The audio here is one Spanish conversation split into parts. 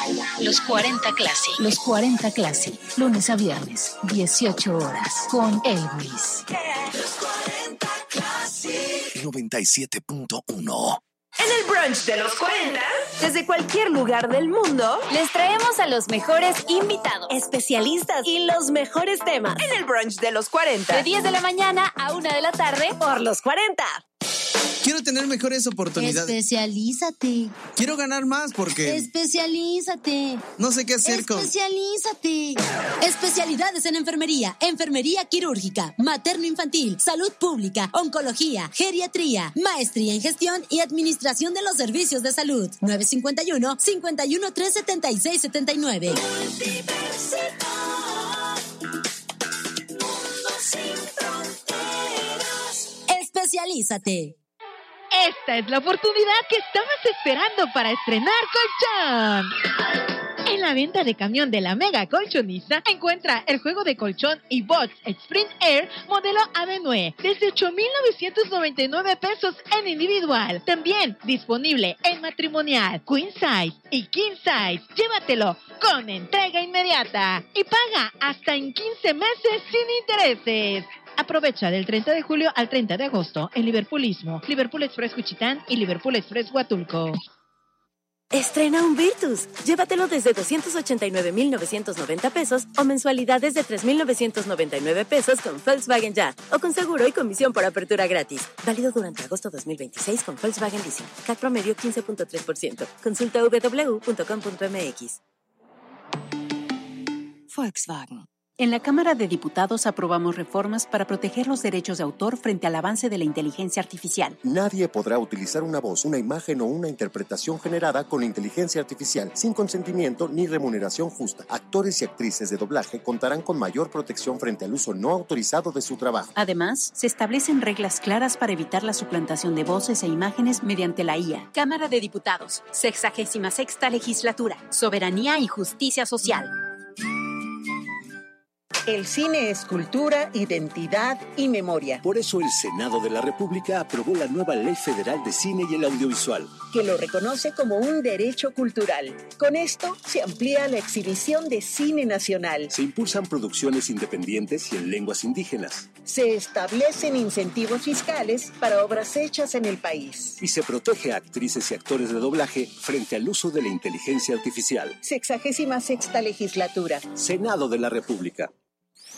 Los 40 Classic. Los 40 Classic. Lunes a viernes, 18 horas. Con Elvis. Los 40 Classic. 97.1. En el brunch de los 40, desde cualquier lugar del mundo, les traemos a los mejores invitados, especialistas y los mejores temas. En el brunch de los 40, de 10 de la mañana a 1 de la tarde, por los 40. Quiero tener mejores oportunidades. Especialízate. Quiero ganar más porque... Especialízate. No sé qué hacer con... Especialízate. Especialidades en enfermería, enfermería quirúrgica, materno-infantil, salud pública, oncología, geriatría, maestría en gestión y administración de los servicios de salud. 951-513-7679. Especialízate. Esta es la oportunidad que estabas esperando para estrenar colchón. En la venta de camión de la Mega Colchoniza, encuentra el juego de colchón iVox Sprint Air modelo AB9 desde 8,999 pesos en individual. También disponible en matrimonial, queen size y king size. Llévatelo con entrega inmediata y paga hasta en 15 meses sin intereses. Aprovecha del 30 de julio al 30 de agosto en Liverpool Istmo, Liverpool Express Juchitán y Liverpool Express Huatulco. Estrena un Virtus. Llévatelo desde 289,990 pesos o mensualidades de 3,999 pesos con Volkswagen Ya o con seguro y comisión por apertura gratis. Válido durante agosto 2026 con Volkswagen Leasing. CAC promedio 15.3%. Consulta www.com.mx. Volkswagen. En la Cámara de Diputados aprobamos reformas para proteger los derechos de autor frente al avance de la inteligencia artificial. Nadie podrá utilizar una voz, una imagen o una interpretación generada con inteligencia artificial sin consentimiento ni remuneración justa. Actores y actrices de doblaje contarán con mayor protección frente al uso no autorizado de su trabajo. Además, se establecen reglas claras para evitar la suplantación de voces e imágenes mediante la IA. Cámara de Diputados, 66ª Legislatura, Soberanía y Justicia Social. El cine es cultura, identidad y memoria. Por eso el Senado de la República aprobó la nueva Ley Federal de Cine y el Audiovisual, que lo reconoce como un derecho cultural. Con esto se amplía la exhibición de cine nacional. Se impulsan producciones independientes y en lenguas indígenas. Se establecen incentivos fiscales para obras hechas en el país. Y se protege a actrices y actores de doblaje frente al uso de la inteligencia artificial. 66ª Legislatura. Senado de la República.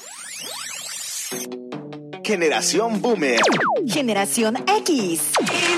Generación Boomer. Generación X.